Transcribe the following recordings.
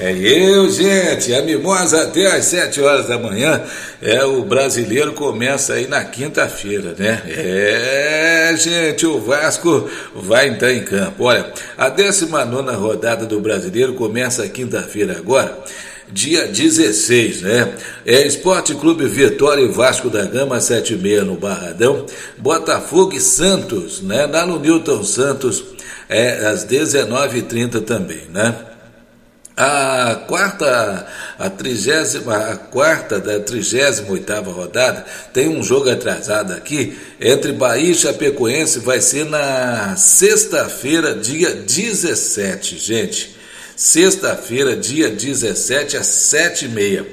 É eu, gente, a mimosa até às 7 horas da manhã, o brasileiro começa aí na quinta-feira, né? Gente, o Vasco vai entrar em campo. Olha, a 19ª rodada do brasileiro começa quinta-feira agora, dia 16, né? Esporte Clube Vitória e Vasco da Gama, 7h30 no Barradão. Botafogo e Santos, né? Lá no Newton Santos, às 19h30 também, né? A quarta da 38ª rodada tem um jogo atrasado aqui entre Bahia e Chapecoense, vai ser na sexta-feira, dia 17, gente. Sexta-feira, dia 17, às 7h30.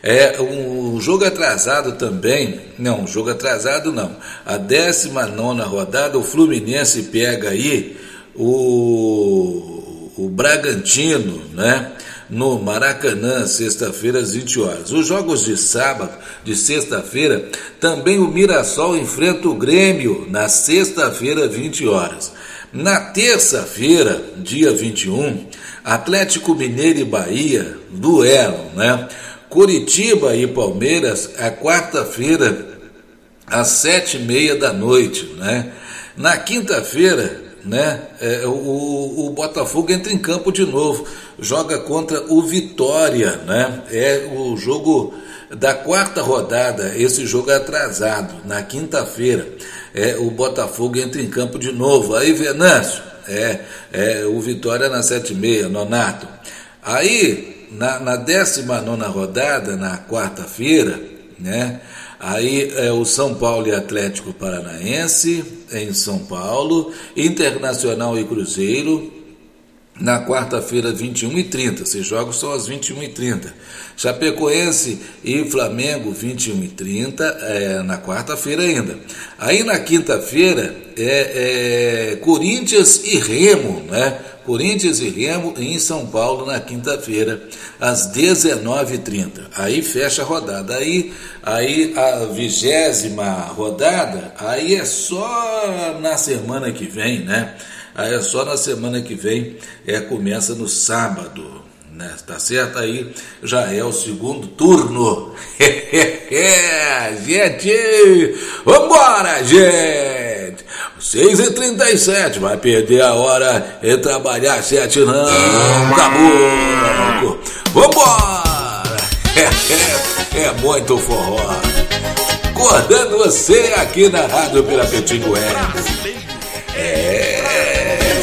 Um jogo atrasado também, não, jogo atrasado não. A 19ª rodada, o Fluminense pega aí o Bragantino, né? No Maracanã, sexta-feira, às 20 horas. Os jogos de sábado, de sexta-feira, também o Mirassol enfrenta o Grêmio, na sexta-feira, 20 horas. Na terça-feira, dia 21, Atlético Mineiro e Bahia, duelo, né? Curitiba e Palmeiras, a quarta-feira, às 7h30 da noite, né? Na quinta-feira, né? O Botafogo entra em campo de novo, joga contra o Vitória, né? O jogo da quarta rodada, esse jogo é atrasado, na quinta-feira, o Botafogo entra em campo de novo. Aí, Venâncio, o Vitória na 7h30, Nonato. Aí, na 19ª rodada, na quarta-feira, né? Aí o São Paulo e Atlético Paranaense, em São Paulo, Internacional e Cruzeiro, na quarta-feira, 21h30. Esses jogos são às 21h30. Chapecoense e Flamengo, 21h30, na quarta-feira ainda. Aí na quinta-feira, Corinthians e Remo, né? Corinthians e Remo em São Paulo na quinta-feira, às 19h30. Aí fecha a rodada. Aí a 20ª rodada, aí é só na semana que vem, né? Aí é só na semana que vem, começa no sábado, né? Tá certo? Aí já é o segundo turno. Gente, vambora, gente! 6h37, vai perder a hora e trabalhar às 7 não, acabou! Vambora! É muito forró. Acordando você aqui na Rádio Pirapetinho Web.